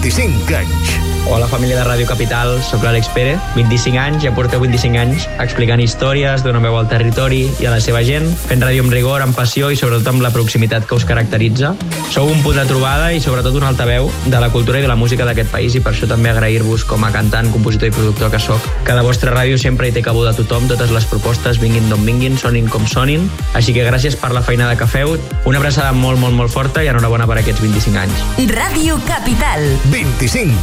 25 anys. Hola, família de Ràdio Capital, sóc l'Àlex Pérez, 25 anys, ja porteu 25 anys explicant històries, donant veu al territori i a la seva gent, fent ràdio amb rigor, amb passió i sobretot amb la proximitat que us caracteritza. Sou un punt de trobada i sobretot un altaveu de la cultura i de la música d'aquest país i per això també agrair-vos com a cantant, compositor i productor que sóc, que la vostra ràdio sempre hi té cabuda a tothom, totes les propostes vinguin d'on vinguin, sonin com sonin, així que gràcies per la feinada que feu, una abraçada molt, molt, molt forta i enhorabona per aquests 25 anys. Ràdio Capital. 25